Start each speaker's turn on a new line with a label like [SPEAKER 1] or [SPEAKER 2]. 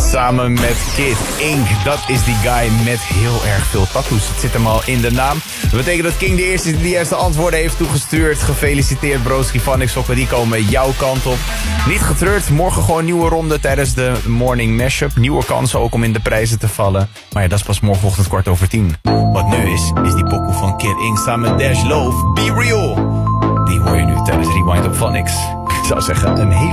[SPEAKER 1] samen met Kid Ink. Dat is die guy met heel erg veel tattoos. Het zit hem al in de naam. Dat betekent dat King de eerste die de juiste antwoorden heeft toegestuurd. Gefeliciteerd Broski van ik sokken, die komen jouw kant op. Niet getreurd, morgen gewoon een nieuwe ronde tijdens de morning mashup. Nieuwe kansen ook om in de prijzen te vallen. Maar ja, dat is pas morgenochtend 9:15. Wat nu is die pokoe van Kid Ink samen met Dash Love. Be Real. Die hoor je nu tijdens Rewind op Phonics. Ik zou zeggen, een hele